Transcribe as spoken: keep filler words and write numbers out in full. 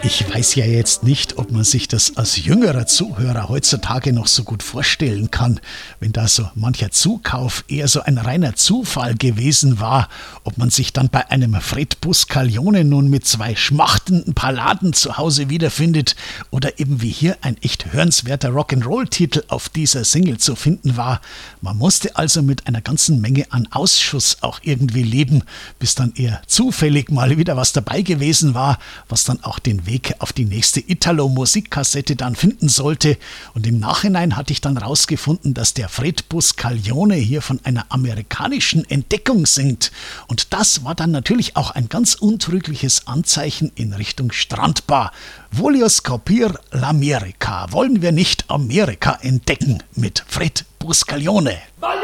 Ich weiß ja jetzt nicht, ob man sich das als jüngerer Zuhörer heutzutage noch so gut vorstellen kann, wenn da so mancher Zukauf eher so ein reiner Zufall gewesen war, ob man sich dann bei einem Fred Buscaglione nun mit zwei schmachtenden Balladen zu Hause wiederfindet oder eben wie hier ein echt hörenswerter Rock'n'Roll-Titel auf dieser Single zu finden war. Man musste also mit einer ganzen Menge an Ausschuss auch irgendwie leben, bis dann eher zufällig mal wieder was dabei gewesen war, was dann auch den Weg auf die nächste Italo-Musikkassette dann finden sollte. Und im Nachhinein hatte ich dann rausgefunden, dass der Fred Buscaglione hier von einer amerikanischen Entdeckung singt. Und das war dann natürlich auch ein ganz untrügliches Anzeichen in Richtung Strandbar. Voglio scoprir l'America. Wollen wir nicht Amerika entdecken mit Fred Buscaglione?